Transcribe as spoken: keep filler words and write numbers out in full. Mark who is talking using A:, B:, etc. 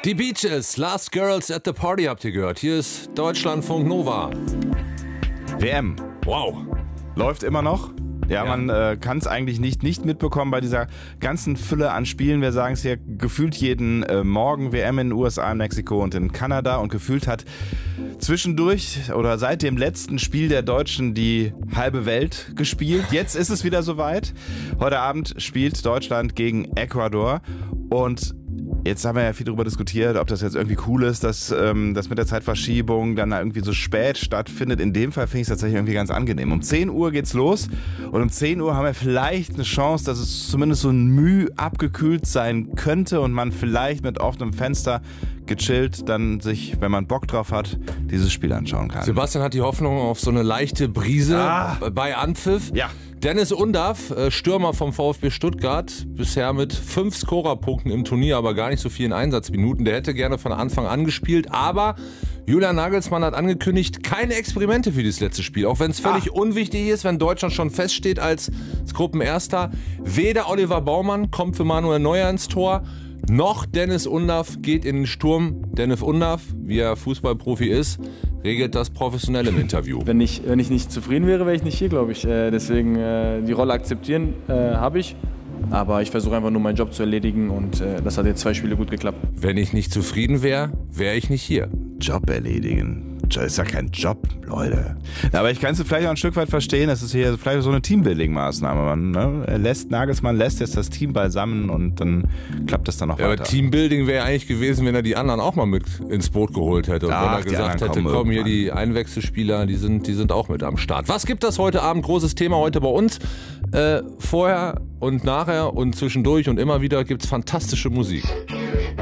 A: Die Beaches, Last Girls at the Party habt ihr gehört. Hier ist Deutschlandfunk Nova.
B: W M.
A: Wow.
B: Läuft immer noch. Ja, ja. Man äh, kann es eigentlich nicht, nicht mitbekommen bei dieser ganzen Fülle an Spielen. Wir sagen es hier gefühlt jeden äh, Morgen. W M in den U S A, in Mexiko und in Kanada. Und gefühlt hat zwischendurch oder seit dem letzten Spiel der Deutschen die halbe Welt gespielt. Jetzt ist es wieder soweit. Heute Abend spielt Deutschland gegen Ecuador. Und jetzt haben wir ja viel darüber diskutiert, ob das jetzt irgendwie cool ist, dass ähm, das mit der Zeitverschiebung dann irgendwie so spät stattfindet. In dem Fall finde ich es tatsächlich irgendwie ganz angenehm. Um zehn Uhr geht's los und um zehn Uhr haben wir vielleicht eine Chance, dass es zumindest so ein Müh abgekühlt sein könnte und man vielleicht mit offenem Fenster gechillt dann sich, wenn man Bock drauf hat, dieses Spiel anschauen kann.
A: Sebastian hat die Hoffnung auf so eine leichte Brise ah. bei Anpfiff.
B: Ja.
A: Dennis Undaff, Stürmer vom VfB Stuttgart, bisher mit fünf Scorerpunkten im Turnier, aber gar nicht so vielen Einsatzminuten. Der hätte gerne von Anfang an gespielt, aber Julian Nagelsmann hat angekündigt, keine Experimente für dieses letzte Spiel. Auch wenn es völlig ah. unwichtig ist, wenn Deutschland schon feststeht als Gruppenerster. Weder Oliver Baumann kommt für Manuel Neuer ins Tor, noch Dennis Undaff geht in den Sturm. Dennis Undaff, wie er Fußballprofi ist, regelt das professionell im Interview.
C: Wenn ich, wenn ich nicht zufrieden wäre, wäre ich nicht hier, glaube ich. Äh, deswegen äh, die Rolle akzeptieren äh, habe ich. Aber ich versuche einfach nur meinen Job zu erledigen und äh, das hat jetzt zwei Spiele gut geklappt.
A: Wenn ich nicht zufrieden wäre, wäre ich nicht hier.
B: Job erledigen. Das ist ja kein Job, Leute. Aber ich kann es vielleicht auch ein Stück weit verstehen, das ist hier vielleicht so eine Teambuilding-Maßnahme. Man, ne? Er lässt, Nagelsmann lässt jetzt das Team beisammen und dann klappt das dann noch
A: ja,
B: weiter.
A: Aber Teambuilding wäre eigentlich gewesen, wenn er die anderen auch mal mit ins Boot geholt hätte. Und Ach, wenn er gesagt hätte, komm hier, die Einwechselspieler, die sind, die sind auch mit am Start. Was gibt das heute Abend? Großes Thema heute bei uns. Äh, vorher und nachher und zwischendurch und immer wieder gibt es fantastische Musik.